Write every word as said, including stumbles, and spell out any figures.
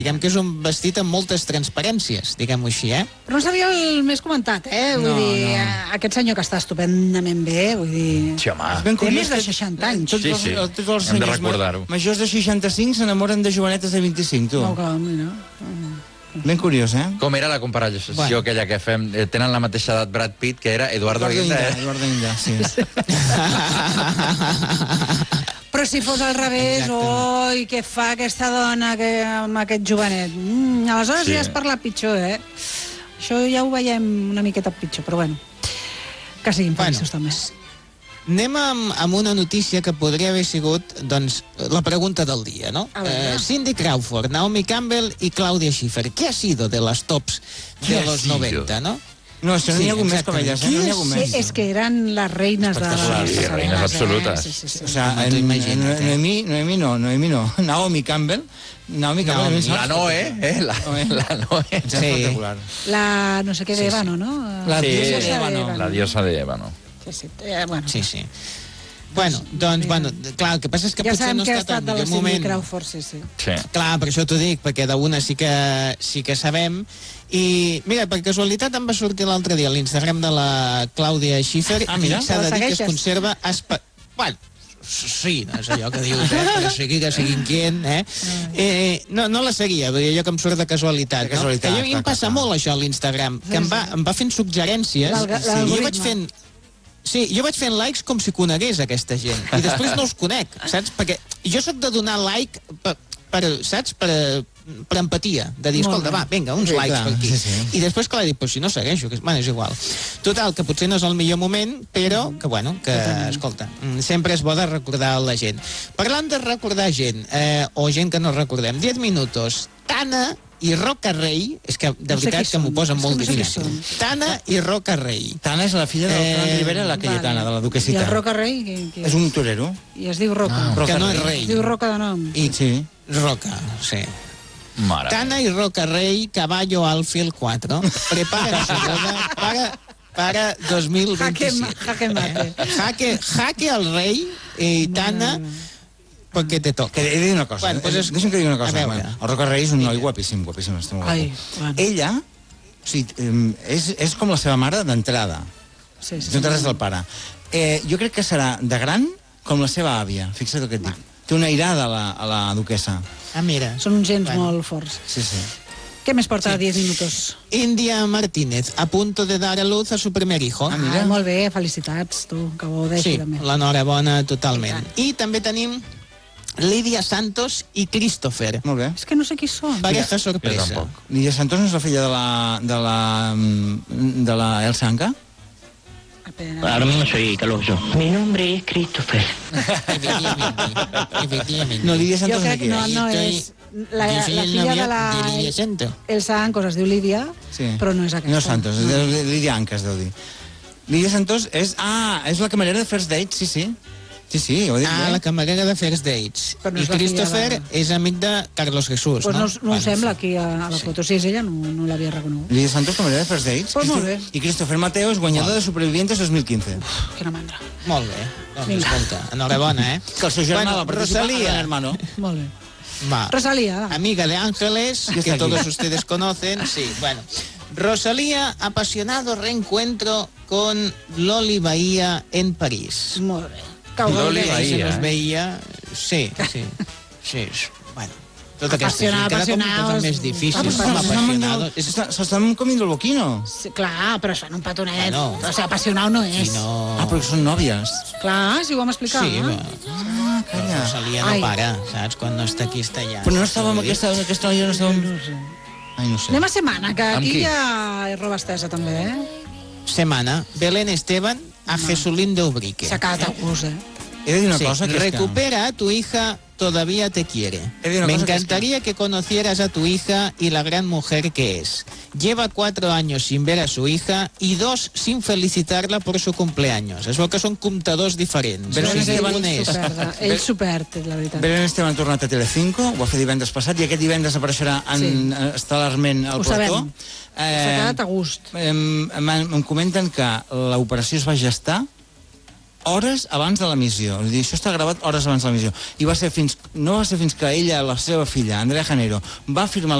Diguem que és un vestit amb moltes transparències, diguem-ho així, eh? Però no seria el més comentat, eh? Vull No, dir, no. aquest senyor que està estupendament bé, vull dir... Sí, home. Ben Té curiós més de que seixanta anys. Tots Sí, els, sí. tots els Hem de senyors recordar-ho. majors de seixanta-cinc s'enamoren de jovenetes de vint-i-cinc, tu. No, que, mira. Ben curiós, eh? Com era la comparació Bueno. aquella que fem? Eh, Tenen la mateixa edat Brad Pitt, que era Eduardo Guinda, eh? Eduardo Guinda, sí. Però si fos al revés, oi, què fa aquesta dona que, amb aquest jovenet? Mm, aleshores Sí. ja es parla pitjor, eh? Això ja ho veiem una miqueta pitjor, però bueno. Que siguin feliços Bueno. també. Anem amb, amb una notícia que podria haver sigut, doncs, la pregunta del dia, ¿no? A ver. Eh, Cindy Crawford, Naomi Campbell y Claudia Schiffer. ¿Qué ha sido de las tops ¿Qué de ha los sido? noventa, no? No, és que no Sí, n'hi ha hagut més com exactament. elles, eh? No n'hi ha hagut Sí, més. és que eren les reines de... Espectaculars. Sí, de reines eh? absolutes. Sí, sí, sí. O sea, No t'ho en, imagines, eh? Noemí, Noemí no, Noemí no. Naomi Campbell. Naomi Campbell. Naomi. a mi em La sembla Noé, eh? La, la Noé. Sí. Espectacular. La no sé què d'Ébano, no? La Sí, diosa de d'Ébano. Ébano. La diosa de Ébano. Sí, sí, eh, bueno. Sí, sí. Bueno, doncs, bueno, clar, el que passa és que Ja potser sabem no que ha està estat tan de la millor Cindy moment. Crawford, sí, sí. Sí. Clar, per això t'ho dic, perquè d'una sí que, sí que sabem. I, mira, per casualitat em va sortir l'altre dia a l'Instagram de la Clàudia Schiffer Ah, mira. i s'ha La de dir que es segueixes? conserva... Espe... Bueno, sí, no és allò que dius, eh? Que sigui, que sigui inquient, eh? eh no, no la seguia, vull dir, allò que em surt de casualitat, De casualitat, no? Que a mi em clar, passa clar. molt això a l'Instagram, que em va, em va fent suggerències L'alga- i jo vaig l'algoritme. fent... Sí, jo vaig fent likes com si conegués aquesta gent. I després no els conec, saps? Perquè jo sóc de donar like per, per saps? Per, per empatia. De dir, Molt escolta, bé. va, vinga, uns Sí, likes clar, per aquí. sí, sí. I després, clar, dic, pues si no segueixo, que, bueno, és igual. Total, que potser no és el millor moment, però que, bueno, que, escolta, mm, sempre és bo de recordar la gent. Parlant de recordar gent, eh, o gent que no recordem, diez minutos, Tana i Roca Rey, és que de No sé veritat qui que m'ho són, posen és que molt no sé qui difícil. són. Tana i Roca Rey. Tana és la filla del Eh, Fran Rivera, la Cayetana, de la I duquesita. el Roca Rei, que, que... És un torero. I es diu Roca. No, Roca que no és Rey. rei. Es diu Roca de nom. I Sí. Roca, sí. Mare. Tana y Roca Rey, caballo Alfield cuatro, preparan su boda para, para dos mil veintisiete. Jaque ma- jaque mate. Eh, Jaque, jaque al rey y Tana, porque te toca. Que he de dir una cosa. Bueno, pues eh, és- Deixa'm que digui una a cosa. veure. Bueno, el Roca Rey és un noi guapíssim, guapíssim, està molt guapo. Ai, bueno. Ella, o sigui, em, és, és com la seva mare d'entrada. Sí, sí, No té res del pare. Eh, jo crec que serà de gran com la seva àvia. Fixa't el que et dic. Té una airada a la, a la duquesa. Ah, mira. Són uns gens Bueno. molt forts. Sí, sí. Què més porta a diez minutos? India Martínez, a punto de dar a luz a su primer hijo. Ah, mira. Ah, molt bé, felicitats, tu, que ho deixi Sí, també. l'enhorabona totalment. I també tenim Lídia Santos i Christopher. Molt bé. És que no sé qui són. Pareja Jo sorpresa. tampoc. Lídia Santos no és la filla de la, de la, mm, de la Elsa Anca? Espera. Ahora mismo soy Carlos yo. Mi nombre es Christopher. Efectivamente, efectivamente. No, Lídia Jo Santos crec que no, no Estoy- és... La, Yo la soy el filla novio de la... de Lídia Santos. Elsa Ancos es diu Lídia, Sí. però no és aquesta. No és Santos, és de Lídia Anca, es deu dir. Lídia Santos és... Ah, és la camarera de First Date, sí, sí. Sí, sí, ho he dit Ah, bé. la camarera de First Dates. Però no I és la filla Christopher de- és amic de Carlos Jesús, Pues no? no, no ho Bueno, sembla aquí a, a la foto. Si és ella, no, no l'havia reconegut. Lídia Santos, camarera de First Dates. Pues molt Christo- bé. I Christopher Mateo és guanyador de Supervivientes dos mil quinze. Quina mandra. Molt bé. Doncs, Vinga. escolta, enhorabona, eh? Que el seu germà Bueno, va participar Rosalía. en Hermano. Molt bé. Va. Rosalía, va. Amiga de Ángeles, Ya está que aquí. todos ustedes conocen. Sí, bueno. Rosalía, apasionado reencuentro con Loli Bahía en París. Molt bé. Cau Loli gaudeix. Bahía. Ahí se nos eh? veia... Sí, sí. Sí, bueno. Tota aquesta Apassionado, gent, cada cop apassionado, cosa és- més difícil, Ah, com però apassionado. És... S'estan comiendo el boquino. Sí, clar, però es fan un petonet. Bueno. O sigui, apassionau no és. Si no... Ah, però són nòvies. Clar, si ho vam explicar. Sí, eh? va. Ah, Però calla. Rosalia no Ai. para, saps? Quan no està aquí, està allà. Però no estava amb aquesta, aquesta noia, no estava... No sé. Ai, no sé. Anem a setmana, que Amb aquí qui? hi ha roba estesa també, eh? Semana, Belén Esteban a Jesulín de Ubrique. S'ha quedat a gust, eh? He de dir una Sí, cosa, que és que... recupera a tu hija, todavía te quiere. He de dir una Me cosa que es encantaría que conocieras a tu hija y la gran mujer que es. Lleva cuatro años sin ver a su hija y dos sin felicitarla por su cumpleaños. Es veu que són comptadors diferents. Belén O sigui, Esteban un és... S'ho perd, ell s'ho perd, la veritat. Belén Esteban ha tornat a Telecinco, ho va fer divendres passat, i aquest divendres apareixerà en, Sí. sí. estel·larment al Ho plató. sabem. S'ha quedat a gust. Em, em, em comenten que l'operació es va gestar hores abans de l'emissió. És a dir, això està gravat hores abans de l'emissió. I va ser fins, no va ser fins que ella, la seva filla, Andrea Janero, va firmar